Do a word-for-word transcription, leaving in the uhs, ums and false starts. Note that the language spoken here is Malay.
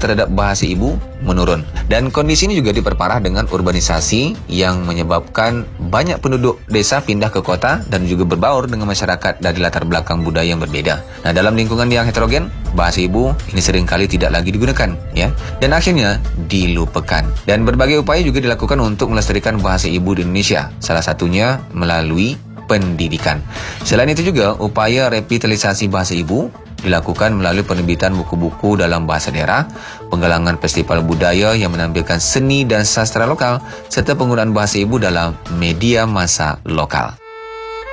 terhadap bahasa ibu menurun. Dan kondisi ini juga diperparah dengan urbanisasi yang menyebabkan banyak penduduk desa pindah ke kota dan juga berbaur dengan masyarakat dari latar belakang budaya yang berbeda. Nah, dalam lingkungan yang heterogen, bahasa ibu ini seringkali tidak lagi digunakan, ya, dan akhirnya dilupakan. Dan berbagai upaya juga dilakukan untuk melestarikan bahasa ibu di Indonesia, salah satunya melalui pendidikan. Selain itu juga, upaya revitalisasi bahasa ibu dilakukan melalui penerbitan buku-buku dalam bahasa daerah, penggalangan festival budaya yang menampilkan seni dan sastra lokal, serta penggunaan bahasa ibu dalam media massa lokal.